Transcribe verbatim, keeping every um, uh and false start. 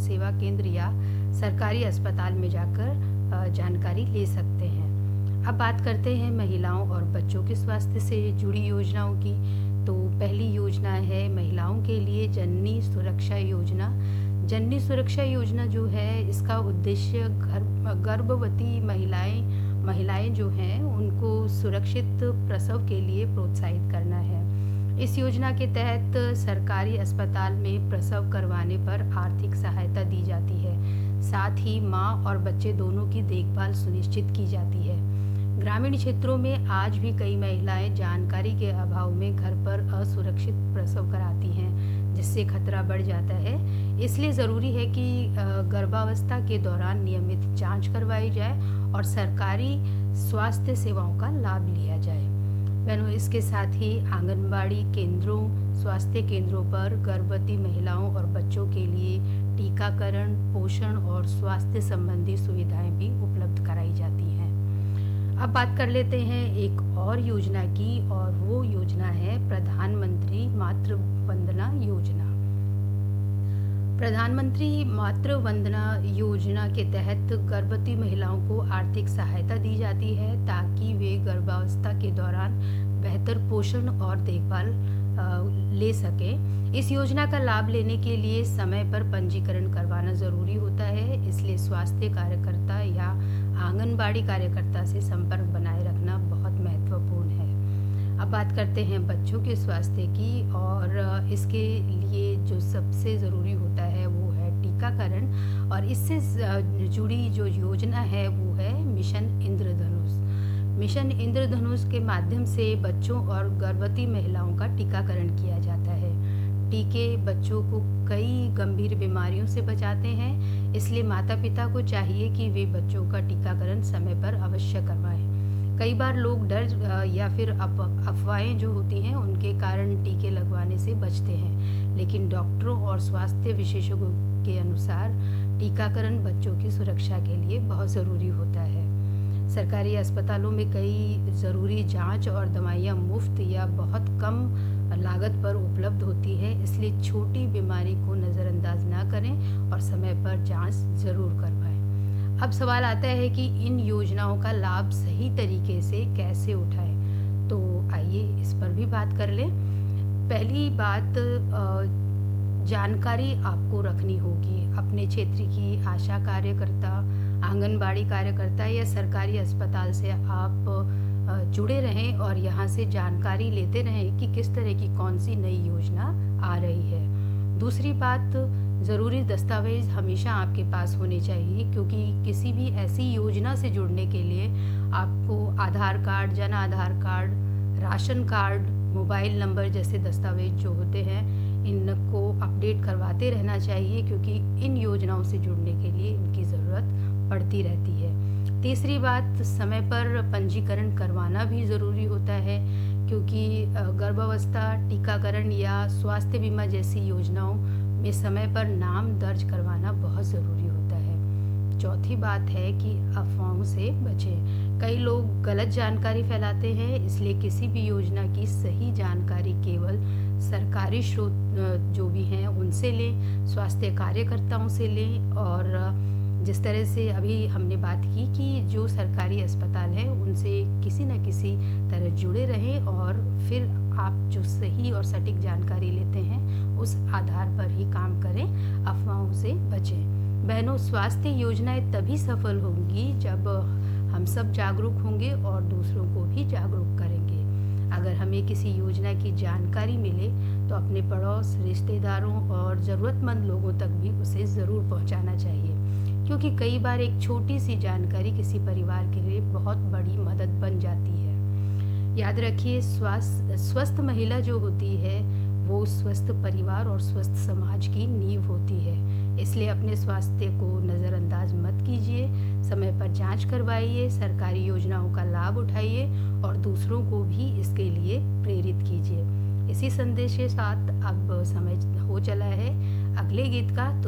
सेवा केंद्र या सरकारी अस्पताल में जाकर जानकारी ले सकते हैं। अब बात करते हैं महिलाओं और बच्चों के स्वास्थ्य से जुड़ी योजनाओं की। तो पहली योजना है महिलाओं के लिए जननी सुरक्षा योजना। जननी सुरक्षा योजना जो है, इसका उद्देश्य गर्भ गर्भवती महिलाएं महिलाएं जो हैं उनको सुरक्षित प्रसव के लिए प्रोत्साहित करना है। इस योजना के तहत सरकारी अस्पताल में प्रसव करवाने पर आर्थिक सहायता दी जाती है। साथ ही माँ और बच्चे दोनों की देखभाल सुनिश्चित की जाती है। ग्रामीण क्षेत्रों में आज भी कई महिलाएं जानकारी के अभाव में घर पर असुरक्षित प्रसव कराती हैं, जिससे खतरा बढ़ जाता है। इसलिए ज़रूरी है कि गर्भावस्था के दौरान नियमित जांच करवाई जाए और सरकारी स्वास्थ्य सेवाओं का लाभ लिया जाए। बहनों, इसके साथ ही आंगनबाड़ी केंद्रों, स्वास्थ्य केंद्रों पर गर्भवती महिलाओं और बच्चों के लिए टीकाकरण, पोषण और स्वास्थ्य संबंधी सुविधाएं भी उपलब्ध कराई जाती हैं। अब बात कर लेते हैं एक और योजना की, और वो योजना है प्रधानमंत्री मातृ वंदना योजना। प्रधानमंत्री मातृ वंदना योजना के तहत गर्भवती महिलाओं को आर्थिक सहायता दी जाती है ताकि वे गर्भावस्था के दौरान बेहतर पोषण और देखभाल ले सकें। इस योजना का लाभ लेने के लिए समय पर पंजीकरण करवाना ज़रूरी होता है, इसलिए स्वास्थ्य कार्यकर्ता या आंगनबाड़ी कार्यकर्ता से संपर्क बनाए रखना बहुत महत्वपूर्ण है। अब बात करते हैं बच्चों के स्वास्थ्य की, और इसके लिए जो सबसे ज़रूरी होता है वो है टीकाकरण, और इससे जुड़ी जो योजना है वो है मिशन इंद्रधनुष। मिशन इंद्रधनुष के माध्यम से बच्चों और गर्भवती महिलाओं का टीकाकरण किया जाता है। टीके बच्चों को कई गंभीर बीमारियों से बचाते हैं, इसलिए माता पिता को चाहिए कि वे बच्चों का टीकाकरण समय पर अवश्य करवाएं। कई बार लोग डर या फिर अफवाहें जो होती हैं उनके कारण टीके लगवाने से बचते हैं, लेकिन डॉक्टरों और स्वास्थ्य विशेषज्ञों के अनुसार टीकाकरण बच्चों की सुरक्षा के लिए बहुत ज़रूरी होता है। सरकारी अस्पतालों में कई ज़रूरी जांच और दवाइयाँ मुफ्त या बहुत कम लागत पर उपलब्ध होती है, इसलिए छोटी बीमारी को नज़रअंदाज ना करें और समय पर जांच ज़रूर करवाएं। अब सवाल आता है कि इन योजनाओं का लाभ सही तरीके से कैसे उठाएं, तो आइए इस पर भी बात कर लें। पहली बात, जानकारी आपको रखनी होगी। अपने क्षेत्र की आशा कार्यकर्ता, आंगनबाड़ी कार्यकर्ता या सरकारी अस्पताल से आप जुड़े रहें और यहाँ से जानकारी लेते रहें कि किस तरह की कौन सी नई योजना आ रही है। दूसरी बात, ज़रूरी दस्तावेज़ हमेशा आपके पास होने चाहिए, क्योंकि किसी भी ऐसी योजना से जुड़ने के लिए आपको आधार card, Jan Aadhaar card, ration card, mobile number जैसे दस्तावेज जो होते हैं इनको अपडेट करवाते रहना चाहिए, क्योंकि इन योजनाओं से जुड़ने के लिए इनकी ज़रूरत पड़ती रहती है। तीसरी बात, समय पर पंजीकरण करवाना भी ज़रूरी होता है, क्योंकि गर्भावस्था, टीकाकरण या स्वास्थ्य बीमा जैसी योजनाओं में समय पर नाम दर्ज करवाना बहुत ज़रूरी होता है। चौथी बात है कि अफवाहों से बचें। कई लोग गलत जानकारी फैलाते हैं, इसलिए किसी भी योजना की सही जानकारी केवल सरकारी स्रोत जो भी हैं उनसे लें, स्वास्थ्य कार्यकर्ताओं से लें, और जिस तरह से अभी हमने बात की कि जो सरकारी अस्पताल है उनसे किसी न किसी तरह जुड़े रहें, और फिर आप जो सही और सटीक जानकारी लेते हैं उस आधार पर ही काम करें, अफवाहों से बचें। बहनों, स्वास्थ्य योजनाएं तभी सफल होंगी जब हम सब जागरूक होंगे और दूसरों को भी जागरूक करेंगे। अगर हमें किसी योजना की जानकारी मिले तो अपने पड़ोस, रिश्तेदारों और ज़रूरतमंद लोगों तक भी उसे ज़रूर पहुंचाना चाहिए, क्योंकि कई बार एक छोटी सी जानकारी किसी परिवार के लिए बहुत बड़ी मदद बन जाती है। याद रखिए, स्वास्थ्य स्वस्थ महिला जो होती है वो स्वस्थ परिवार और स्वस्थ समाज की नींव होती है। इसलिए अपने स्वास्थ्य को नज़रअंदाज मत कीजिए, समय पर जांच करवाइए, सरकारी योजनाओं का लाभ उठाइए और दूसरों को भी इसके लिए प्रेरित कीजिए। इसी संदेश के साथ अब समय हो चला है अगले गीत का। तो